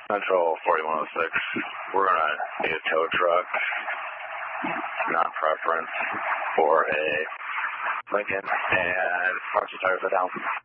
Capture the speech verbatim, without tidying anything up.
Central forty-one oh six, we're going to need a tow truck, not preference, for a Lincoln, and parts and tires are down.